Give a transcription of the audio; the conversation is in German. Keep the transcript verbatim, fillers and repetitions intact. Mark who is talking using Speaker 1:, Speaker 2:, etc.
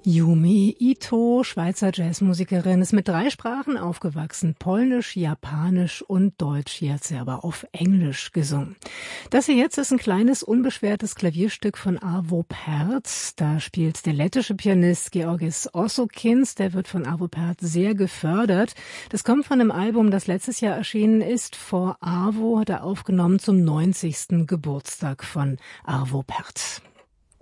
Speaker 1: Yumi Ito, Schweizer Jazzmusikerin, ist mit drei Sprachen aufgewachsen. Polnisch, Japanisch und Deutsch. Hier hat sie aber auf Englisch gesungen. Das hier jetzt ist ein kleines, unbeschwertes Klavierstück von Arvo Pärt. Da spielt der lettische Pianist Georgis Ossokins. Der wird von Arvo Pärt sehr gefördert. Das kommt von einem Album, das letztes Jahr erschienen ist. Vor Arvo hat er aufgenommen zum neunzigsten Geburtstag von Arvo Pärt.